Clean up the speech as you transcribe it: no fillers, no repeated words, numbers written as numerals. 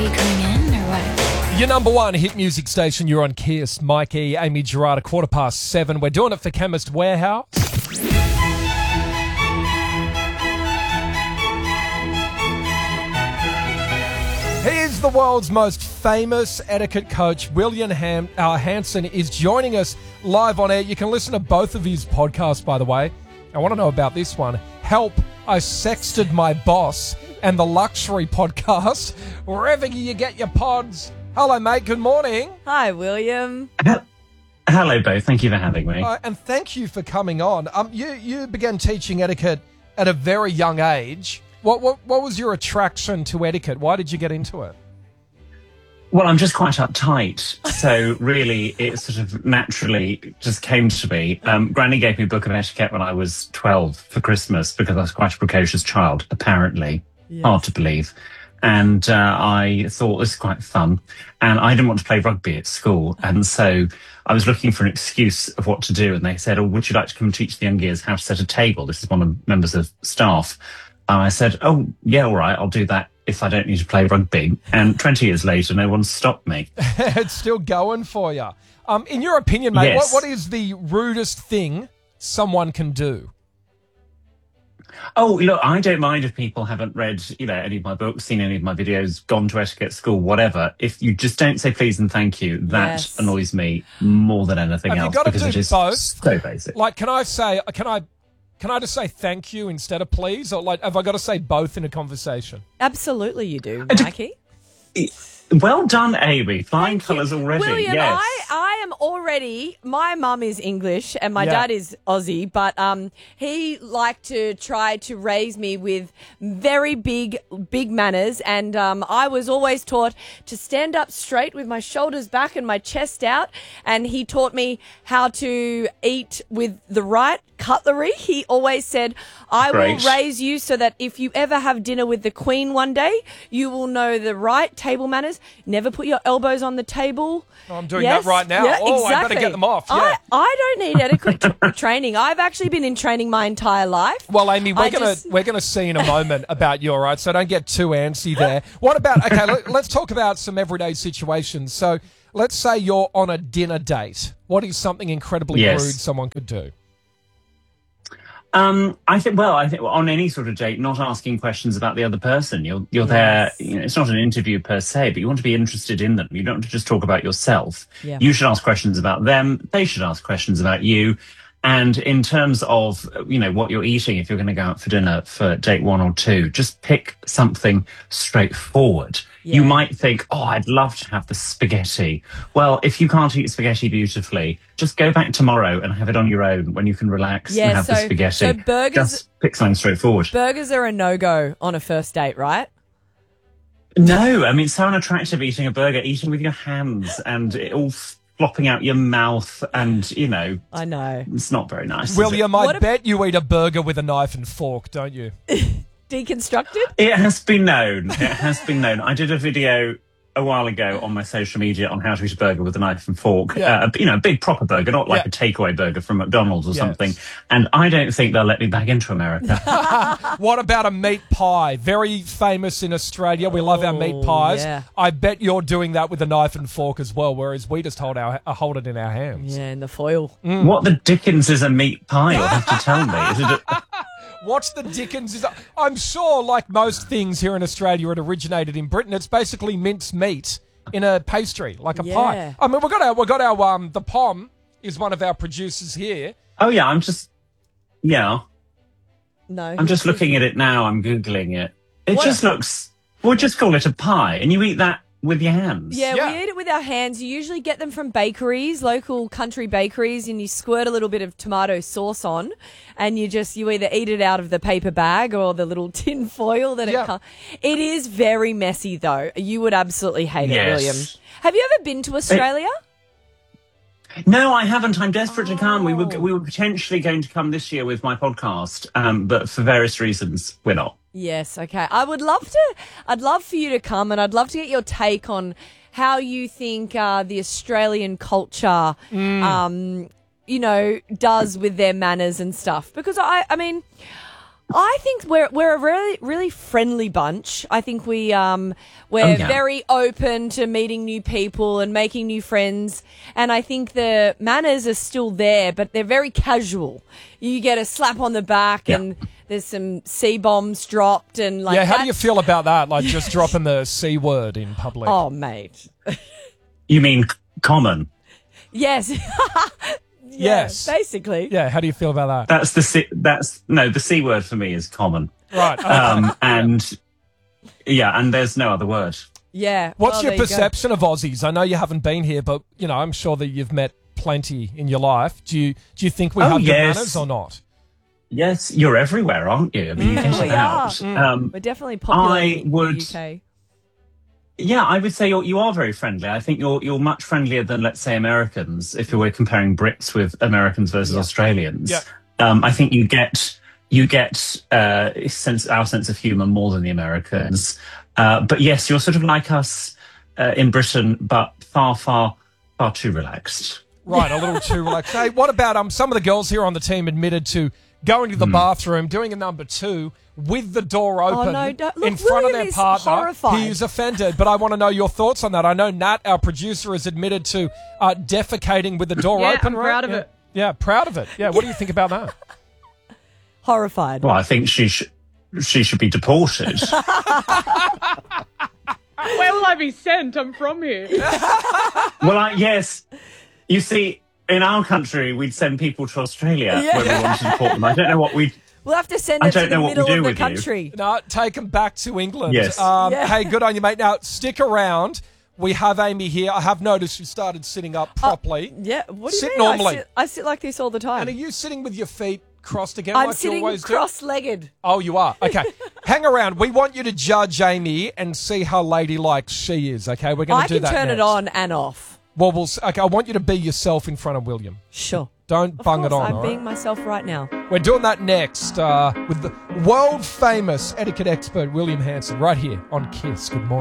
you coming in or what? Your number one hit music station, you're on Kiss. Mikey, Amy Gerard, 7:15. We're doing it for Chemist Warehouse. He is the world's most famous etiquette coach. William Hanson is joining us live on air. You can listen to both of his podcasts, by the way. I want to know about this one. Help, I Sexted My Boss, and the Luxury Podcast, wherever you get your pods. Hello, mate. Good morning. Hi, William. Hello, both. Thank you for having me. And thank you for coming on. You began teaching etiquette at a very young age. What was your attraction to etiquette? Why did you get into it? Well, I'm just quite uptight, so really it sort of naturally just came to me. Granny gave me a book of etiquette when I was 12 for Christmas because I was quite a precocious child, apparently. Yes. Hard to believe. And I thought this is quite fun. And I didn't want to play rugby at school. And so I was looking for an excuse of what to do. And they said, would you like to come and teach the young years how to set a table? This is one of the members of staff. And I said, yeah, all right, I'll do that if I don't need to play rugby. And 20 years later, no one stopped me. It's still going for you. In your opinion, mate, yes. what is the rudest thing someone can do? Oh, look, I don't mind if people haven't read, any of my books, seen any of my videos, gone to etiquette school, whatever. If you just don't say please and thank you, that annoys me more than anything else. Have you got to because do it is both? So basic. Like, can I just say thank you instead of please? Or have I got to say both in a conversation? Absolutely you do, Mikey. Well done, Amy. Flying colours already. William, yes. I am already, my mum is English and my dad is Aussie, but he liked to try to raise me with very big manners, and I was always taught to stand up straight with my shoulders back and my chest out, and he taught me how to eat with the right cutlery. He always said, I will raise you so that if you ever have dinner with the Queen one day, you will know the right table manners. Never put your elbows on the table. Oh, I'm doing that right now. Yeah, exactly. I better get them off. Yeah. I don't need etiquette training. I've actually been in training my entire life. Well, Amy, we're gonna see in a moment about you, all right? So don't get too antsy there. What about, let's talk about some everyday situations. So let's say you're on a dinner date. What is something incredibly rude someone could do? I think on any sort of date, not asking questions about the other person. You're there, it's not an interview per se, but you want to be interested in them. You don't want to just talk about yourself. Yeah. You should ask questions about them. They should ask questions about you. And in terms of, what you're eating, if you're going to go out for dinner for date 1 or 2, just pick something straightforward. Yeah. You might think, I'd love to have the spaghetti. Well, if you can't eat spaghetti beautifully, just go back tomorrow and have it on your own when you can relax and have the spaghetti. So burgers, just pick something straightforward. Burgers are a no-go on a first date, right? No, I mean, it's so unattractive eating a burger, eating with your hands and it all flopping out your mouth and, I know. It's not very nice. William, I bet you eat a burger with a knife and fork, don't you? Deconstructed? It has been known. I did a video a while ago on my social media on how to eat a burger with a knife and fork. Yeah. A big proper burger, not like a takeaway burger from McDonald's or something. And I don't think they'll let me back into America. What about a meat pie? Very famous in Australia. We love our meat pies. Yeah. I bet you're doing that with a knife and fork as well, whereas we just hold it in our hands. Yeah, in the foil. Mm. What the dickens is a meat pie? You'll have to tell me. Is it What's the dickens? I'm sure, like most things here in Australia, it originated in Britain. It's basically minced meat in a pastry, like a pie. I mean, we got our the Pom is one of our producers here. Oh yeah, I'm just No, I'm just looking at it now. I'm googling it. It just looks. We'll just call it a pie, and you eat that with your hands. Yeah, we eat it with our hands. You usually get them from bakeries, local country bakeries, and you squirt a little bit of tomato sauce on, and you either eat it out of the paper bag or the little tin foil that it comes. It is very messy, though. You would absolutely hate it, William. Have you ever been to Australia? No, I haven't. I'm desperate to come. We were potentially going to come this year with my podcast, but for various reasons, we're not. Yes, okay. I'd love for you to come, and I'd love to get your take on how you think the Australian culture, does with their manners and stuff. Because I mean, I think we're a really really friendly bunch. I think we're very open to meeting new people and making new friends. And I think the manners are still there, but they're very casual. You get a slap on the back and there's some C bombs dropped and like. Yeah, how do you feel about that? Like just dropping the C word in public. Oh, mate. You mean common? Yes. Yes. Basically. Yeah, how do you feel about that? That's the C word for me is common. Right. And there's no other word. Yeah. What's well, your there you go. perception of Aussies? I know you haven't been here, but I'm sure that you've met plenty in your life. Do you think we have good manners or not? Yes, you're everywhere, aren't you? I mean, you get it out. We're definitely popular in would- the UK. Yeah, I would say you are very friendly. I think you're much friendlier than, let's say, Americans. If we're comparing Brits with Americans versus Australians, I think you get our sense of humour more than the Americans. But yes, you're sort of like us in Britain, but far too relaxed. Right, a little too relaxed. Hey, what about some of the girls here on the team admitted to going to the bathroom, doing a number 2 with the door open in front of their partner. Horrified. He is offended, but I want to know your thoughts on that. I know Nat, our producer, has admitted to defecating with the door open. I'm proud of it. Yeah, proud of it. Yeah, what do you think about that? Horrified. Well, I think she should be deported. Where will I be sent? I'm from here. Well, yes. You see, in our country, we'd send people to Australia when we wanted to deport them. I don't know what we'd... We'll have to send it to the middle of the country. No, take them back to England. Yes. Hey, good on you, mate. Now, stick around. We have Amy here. I have noticed you started sitting up properly. Yeah, what do you Sit mean? normally. I sit like this all the time. And are you sitting with your feet crossed again I'm like sitting you always do? cross-legged. Oh, you are? Okay. Hang around. We want you to judge Amy and see how ladylike she is, okay? We're going to do that I can turn next. it on and off. Well, okay, I want you to be yourself in front of William. Sure. Don't bung it on, I'm all being right? myself right now. We're doing that next with the world-famous etiquette expert, William Hanson, right here on KISS. Good morning.